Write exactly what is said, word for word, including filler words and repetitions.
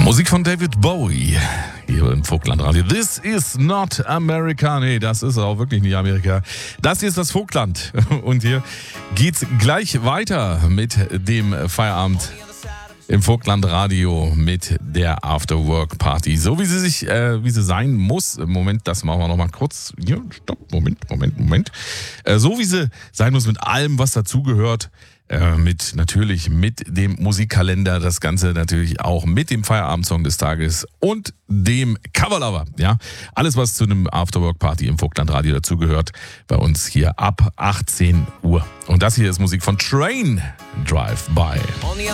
Musik von David Bowie hier im Vogtlandradio. This is not America. Nee, das ist auch wirklich nicht Amerika. Das hier ist das Vogtland. Und hier geht's gleich weiter mit dem Feierabend im Vogtlandradio mit der After-Work-Party. So wie sie sich, äh, wie sie sein muss. Moment, das machen wir nochmal kurz. Ja, stopp, Moment, Moment, Moment. Äh, so wie sie sein muss mit allem, was dazugehört. Äh, mit natürlich mit dem Musikkalender, das Ganze natürlich auch mit dem Feierabendsong des Tages und dem Coverlover. Ja, alles was zu einem Afterwork-Party im Vogtlandradio dazugehört, bei uns hier ab achtzehn Uhr. Und das hier ist Musik von Train Drive By.